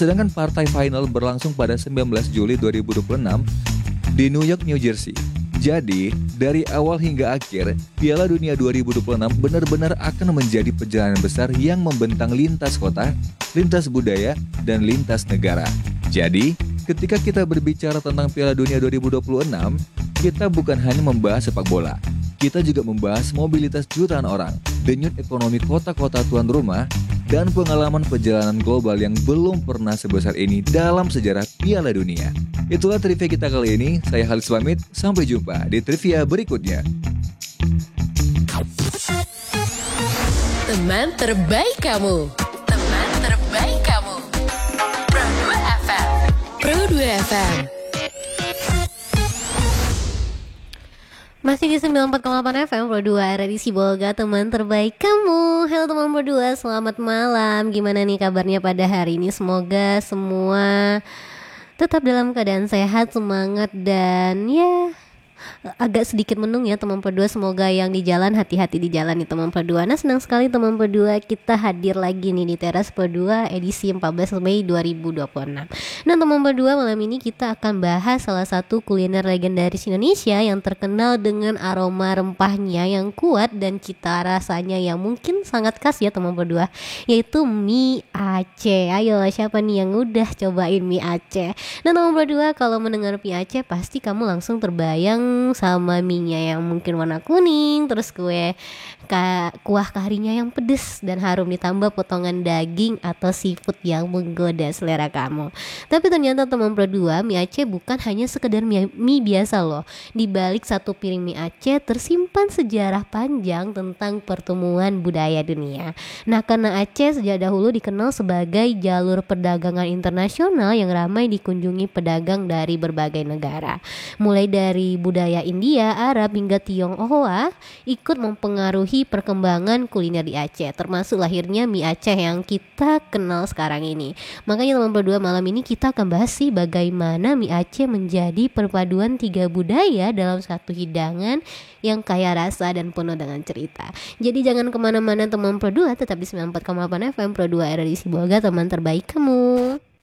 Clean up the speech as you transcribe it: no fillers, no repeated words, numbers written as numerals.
Sedangkan partai final berlangsung pada 19 Juli 2026 di New York, New Jersey. Jadi, dari awal hingga akhir, Piala Dunia 2026 benar-benar akan menjadi perjalanan besar yang membentang lintas kota, lintas budaya, dan lintas negara. Jadi, ketika kita berbicara tentang Piala Dunia 2026, kita bukan hanya membahas sepak bola. Kita juga membahas mobilitas jutaan orang, denyut ekonomi kota-kota tuan rumah, dan pengalaman perjalanan global yang belum pernah sebesar ini dalam sejarah Piala Dunia. Itulah trivia kita kali ini. Saya Halis pamit, sampai jumpa di trivia berikutnya. Teman terbaik kamu. Teman terbaik kamu. Pro 2 FM. Pro 2 FM. Masih di 94,8 FM Pro 2 Radisi Bolga, teman terbaik kamu. Halo teman Pro 2, selamat malam. Gimana nih kabarnya pada hari ini? Semoga semua tetap dalam keadaan sehat, semangat, dan ya agak sedikit menung ya teman Pro 2. Semoga yang di jalan hati-hati di jalan nih teman Pro 2. Nah, senang sekali teman Pro 2 kita hadir lagi nih di Teras Pro 2 edisi 14 Mei 2026. Nah teman Pro 2, malam ini kita akan bahas salah satu kuliner legendaris Indonesia yang terkenal dengan aroma rempahnya yang kuat dan cita rasanya yang mungkin sangat khas ya teman Pro 2, yaitu mie Aceh. Ayo, siapa nih yang udah cobain mie Aceh? Nah teman Pro 2, kalau mendengar mie Aceh pasti kamu langsung terbayang sama mie-nya yang mungkin warna kuning, terus kuah karinya yang pedes dan harum, ditambah potongan daging atau seafood yang menggoda selera kamu. Tapi ternyata teman Pro 2, mie Aceh bukan hanya sekedar mie biasa loh. Di balik satu piring mie Aceh tersimpan sejarah panjang tentang pertemuan budaya dunia. Nah, karena Aceh sejak dahulu dikenal sebagai jalur perdagangan internasional yang ramai dikunjungi pedagang dari berbagai negara. Mulai dari budaya India, Arab, hingga Tionghoa ikut mempengaruhi perkembangan kuliner di Aceh, termasuk lahirnya mie Aceh yang kita kenal sekarang ini. Makanya teman Pro 2, malam ini kita akan bahas sih bagaimana mie Aceh menjadi perpaduan 3 budaya dalam satu hidangan yang kaya rasa dan penuh dengan cerita. Jadi jangan kemana-mana teman Pro 2, tetap di 94,8 FM Pro 2 RRI Sibolga, teman terbaik kamu.